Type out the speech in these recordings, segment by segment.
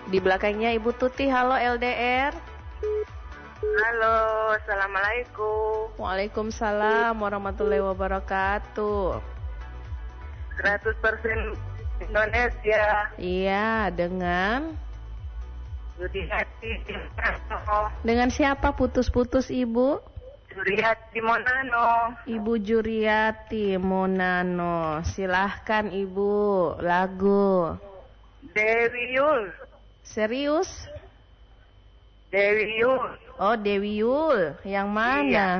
Di belakangnya Ibu Tuti. Halo LDR. Halo, assalamualaikum. Waalaikumsalam warahmatullahi wabarakatuh. 100% Indonesia. Iya, dengan Juriati dengan siapa putus-putus Ibu? Juriati Monano. Ibu Juriati Monano. Silahkan Ibu, lagu. Dewi Yul. Serius? Dewi Yul. Oh, Dewi Yul. Yang mana?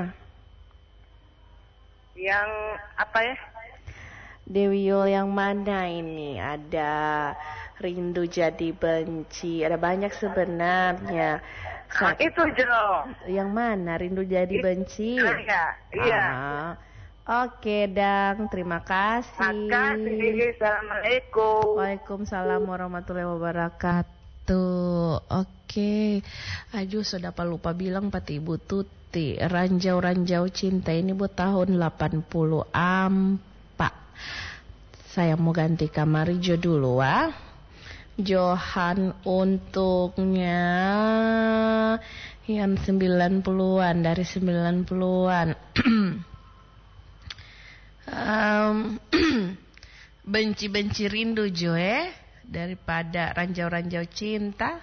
Yang apa ya? Dewi Yul yang mana ini? Ada Rindu Jadi Benci. Ada banyak sebenarnya. Itu Jo. Yang mana? Rindu Jadi Benci? Iya. Oke, Dang. Terima kasih. Makasih. Assalamualaikum. Waalaikumsalam warahmatullahi wabarakatuh. Oke. Aduh, sudah lupa bilang Pati Ibu Tuti. Ranjau-ranjau cinta ini buat tahun 80 ampak. Saya mau ganti kamarijo dulu Johan untuknya yang 90-an, dari 90-an. Benci-benci rindu Jo daripada ranjau-ranjau cinta.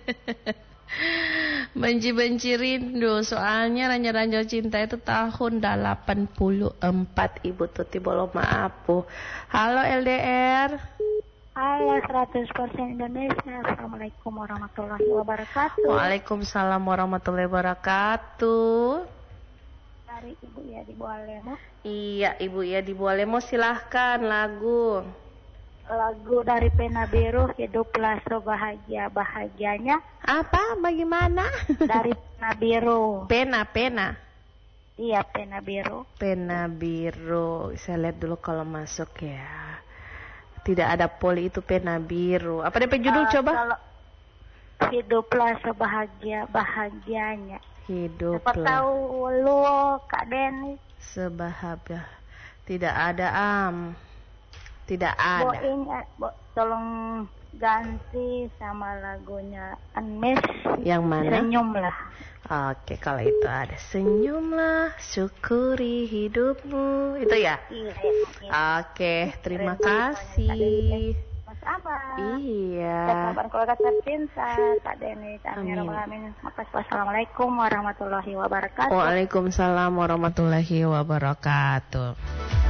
Benci-benci rindu, soalnya ranjau-ranjau cinta itu tahun 84 Ibu Tuti bolo maaf. Halo LDR. Halo 100% Indonesia. Assalamualaikum warahmatullahi wabarakatuh. Waalaikumsalam warahmatullahi wabarakatuh. Dari Ibu Ya di Bualemo. Iya, Ibu Ya di Bualemo, silahkan lagu. Lagu dari Pena Biru, Hiduplah Sebahagia-bahagianya. Apa? Bagaimana? Dari Pena Biru. Pena. Iya, Pena Biru. Pena Biru. Saya lihat dulu kalau masuk ya. Tidak ada poli itu Pena Biru. Apa DP judul coba? Kalau Hiduplah Sebahagia-bahagianya. Hiduplah. Siapa tahu lu Kak Deni. Sebahagia. Tidak ada Tidak ada. Tolong ganti sama lagunya Unmiss. Yang mana? Senyumlah. Oke, kalau itu ada senyumlah, syukuri hidupmu. Itu ya? Iya. Oke, terima kasih. Mas Abang. Iya. Kabar keluarga tercinta Kak Deni. Amin. Makasih. Wassalamualaikum warahmatullahi wabarakatuh. Waalaikumsalam warahmatullahi wabarakatuh.